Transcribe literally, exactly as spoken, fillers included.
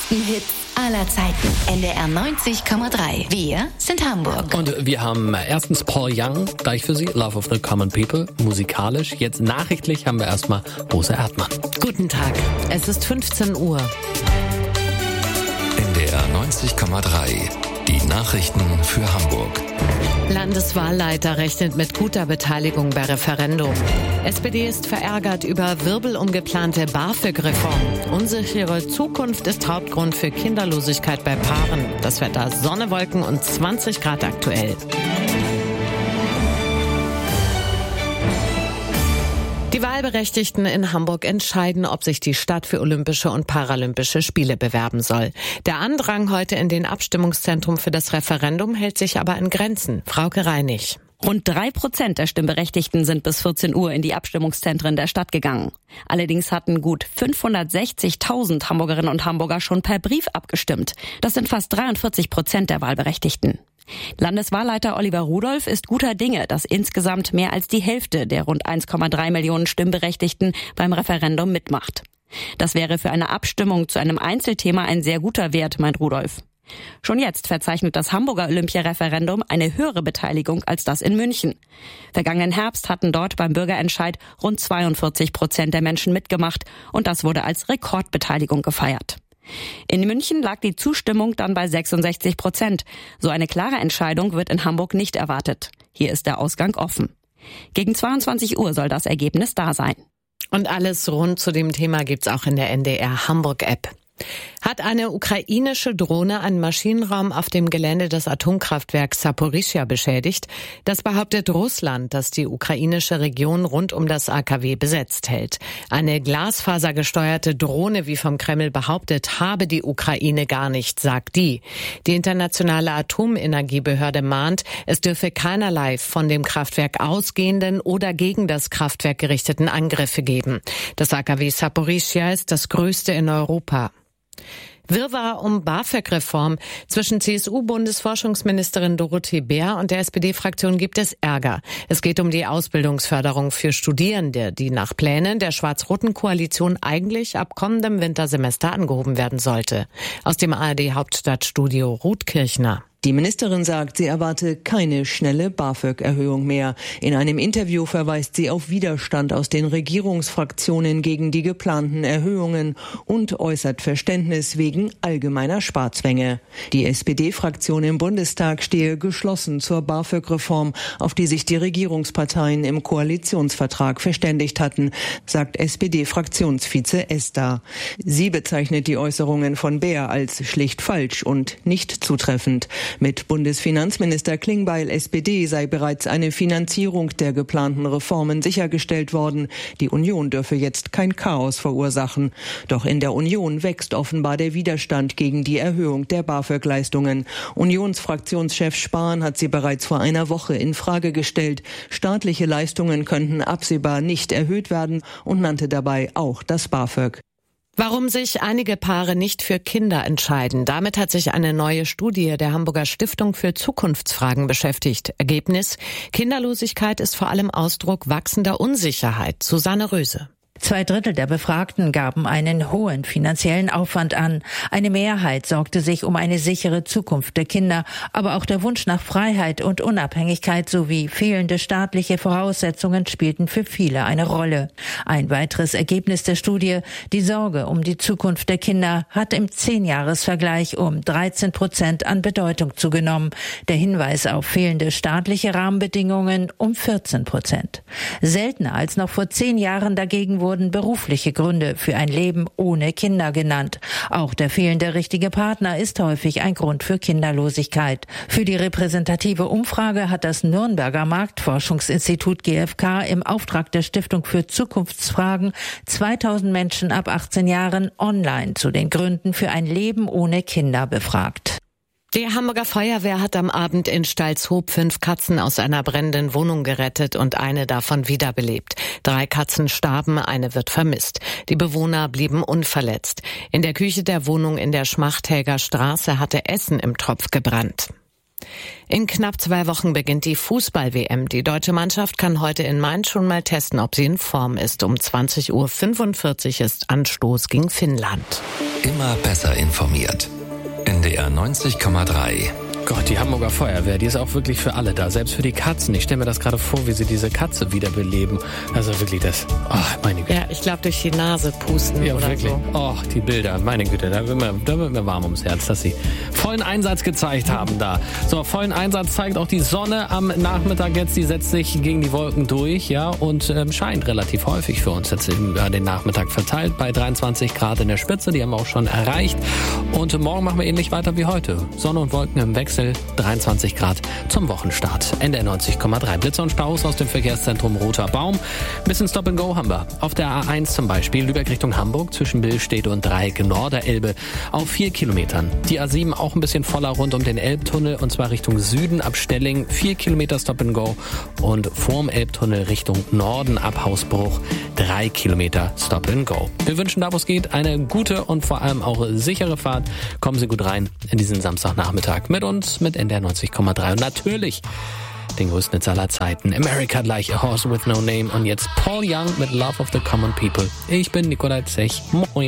besten Hits aller Zeiten. N D R neunzig Komma drei. Wir sind Hamburg. Und wir haben erstens Paul Young, gleich für Sie, Love of the Common People, musikalisch. Jetzt nachrichtlich haben wir erstmal Rose Erdmann. Guten Tag, es ist fünfzehn Uhr. N D R neunzig Komma drei. Die Nachrichten für Hamburg. Landeswahlleiter rechnet mit guter Beteiligung bei Referendum. S P D ist verärgert über wirbelum geplante BAföG-Reform. Unsichere Zukunft ist Hauptgrund für Kinderlosigkeit bei Paaren. Das Wetter Sonne, Wolken und zwanzig Grad aktuell. Die Wahlberechtigten in Hamburg entscheiden, ob sich die Stadt für Olympische und Paralympische Spiele bewerben soll. Der Andrang heute in den Abstimmungszentren für das Referendum hält sich aber in Grenzen. Frauke Reinig. Rund drei Prozent der Stimmberechtigten sind bis vierzehn Uhr in die Abstimmungszentren der Stadt gegangen. Allerdings hatten gut fünfhundertsechzigtausend Hamburgerinnen und Hamburger schon per Brief abgestimmt. Das sind fast dreiundvierzig Prozent der Wahlberechtigten. Landeswahlleiter Oliver Rudolph ist guter Dinge, dass insgesamt mehr als die Hälfte der rund eins Komma drei Millionen Stimmberechtigten beim Referendum mitmacht. Das wäre für eine Abstimmung zu einem Einzelthema ein sehr guter Wert, meint Rudolph. Schon jetzt verzeichnet das Hamburger Olympia-Referendum eine höhere Beteiligung als das in München. Vergangenen Herbst hatten dort beim Bürgerentscheid rund zweiundvierzig Prozent der Menschen mitgemacht und das wurde als Rekordbeteiligung gefeiert. In München lag die Zustimmung dann bei sechsundsechzig Prozent. So eine klare Entscheidung wird in Hamburg nicht erwartet. Hier ist der Ausgang offen. Gegen zweiundzwanzig Uhr soll das Ergebnis da sein. Und alles rund zu dem Thema gibt's auch in der N D R Hamburg-App. Hat eine ukrainische Drohne einen Maschinenraum auf dem Gelände des Atomkraftwerks Saporischschja beschädigt? Das behauptet Russland, das die ukrainische Region rund um das A K W besetzt hält. Eine glasfasergesteuerte Drohne, wie vom Kreml behauptet, habe die Ukraine gar nicht, sagt die. Die internationale Atomenergiebehörde mahnt, es dürfe keinerlei von dem Kraftwerk ausgehenden oder gegen das Kraftwerk gerichteten Angriffe geben. Das A K W Saporischschja ist das größte in Europa. Wirrwarr um BAföG-Reform. Zwischen C S U-Bundesforschungsministerin Dorothee Bär und der S P D-Fraktion gibt es Ärger. Es geht um die Ausbildungsförderung für Studierende, die nach Plänen der schwarz-roten Koalition eigentlich ab kommendem Wintersemester angehoben werden sollte. Aus dem A R D-Hauptstadtstudio Ruth Kirchner. Die Ministerin sagt, sie erwarte keine schnelle BAföG-Erhöhung mehr. In einem Interview verweist sie auf Widerstand aus den Regierungsfraktionen gegen die geplanten Erhöhungen und äußert Verständnis wegen allgemeiner Sparzwänge. Die S P D-Fraktion im Bundestag stehe geschlossen zur BAföG-Reform, auf die sich die Regierungsparteien im Koalitionsvertrag verständigt hatten, sagt S P D-Fraktionsvize Esther. Sie bezeichnet die Äußerungen von Bär als schlicht falsch und nicht zutreffend. Mit Bundesfinanzminister Klingbeil S P D sei bereits eine Finanzierung der geplanten Reformen sichergestellt worden. Die Union dürfe jetzt kein Chaos verursachen. Doch in der Union wächst offenbar der Widerstand gegen die Erhöhung der BAföG-Leistungen. Unionsfraktionschef Spahn hat sie bereits vor einer Woche in Frage gestellt. Staatliche Leistungen könnten absehbar nicht erhöht werden und nannte dabei auch das BAföG. Warum sich einige Paare nicht für Kinder entscheiden, damit hat sich eine neue Studie der Hamburger Stiftung für Zukunftsfragen beschäftigt. Ergebnis: Kinderlosigkeit ist vor allem Ausdruck wachsender Unsicherheit. Susanne Röse. Zwei Drittel der Befragten gaben einen hohen finanziellen Aufwand an. Eine Mehrheit sorgte sich um eine sichere Zukunft der Kinder, aber auch der Wunsch nach Freiheit und Unabhängigkeit sowie fehlende staatliche Voraussetzungen spielten für viele eine Rolle. Ein weiteres Ergebnis der Studie: Die Sorge um die Zukunft der Kinder hat im Zehnjahresvergleich um dreizehn Prozent an Bedeutung zugenommen. Der Hinweis auf fehlende staatliche Rahmenbedingungen um vierzehn Prozent. Seltener als noch vor zehn Jahren dagegen wurde wurden berufliche Gründe für ein Leben ohne Kinder genannt. Auch der fehlende richtige Partner ist häufig ein Grund für Kinderlosigkeit. Für die repräsentative Umfrage hat das Nürnberger Marktforschungsinstitut G F K im Auftrag der Stiftung für Zukunftsfragen zweitausend Menschen ab achtzehn Jahren online zu den Gründen für ein Leben ohne Kinder befragt. Die Hamburger Feuerwehr hat am Abend in Stalzhoop fünf Katzen aus einer brennenden Wohnung gerettet und eine davon wiederbelebt. Drei Katzen starben, eine wird vermisst. Die Bewohner blieben unverletzt. In der Küche der Wohnung in der Schmachthäger Straße hatte Essen im Topf gebrannt. In knapp zwei Wochen beginnt die Fußball-W M. Die deutsche Mannschaft kann heute in Mainz schon mal testen, ob sie in Form ist. Um zwanzig Uhr fünfundvierzig ist Anstoß gegen Finnland. Immer besser informiert. N D R neunzig Komma drei. Gott, die Hamburger Feuerwehr, die ist auch wirklich für alle da, selbst für die Katzen. Ich stelle mir das gerade vor, wie sie diese Katze wiederbeleben. Also wirklich das, oh, meine Güte. Ja, ich glaube durch die Nase pusten ja, oder wirklich. so. Oh, die Bilder, meine Güte, da wird, mir, da wird mir warm ums Herz, dass sie vollen Einsatz gezeigt haben da. So, vollen Einsatz zeigt auch die Sonne am Nachmittag jetzt, die setzt sich gegen die Wolken durch, ja, und ähm, scheint relativ häufig für uns jetzt über den Nachmittag verteilt, bei dreiundzwanzig Grad in der Spitze, die haben wir auch schon erreicht. Und morgen machen wir ähnlich weiter wie heute. Sonne und Wolken im Wechsel. dreiundzwanzig Grad zum Wochenstart. N D R neunzig Komma drei. Blitze und Staus aus dem Verkehrszentrum Roter Baum. Ein bisschen Stop and Go haben wir. Auf der A eins zum Beispiel, Lübeck Richtung Hamburg, zwischen Billstedt und Dreieck Norderelbe auf vier Kilometern. Die A sieben auch ein bisschen voller rund um den Elbtunnel und zwar Richtung Süden ab Stelling. vier Kilometer Stop and Go und vorm Elbtunnel Richtung Norden ab Hausbruch drei Kilometer Stop and Go. Wir wünschen da, wo es geht, eine gute und vor allem auch sichere Fahrt. Kommen Sie gut rein in diesen Samstagnachmittag mit uns, mit N D R neunzig Komma drei und natürlich den größten Hits aller Zeiten. America Like a Horse with No Name und jetzt Paul Young mit Love of the Common People. Ich bin Nikolai Zech. Moin.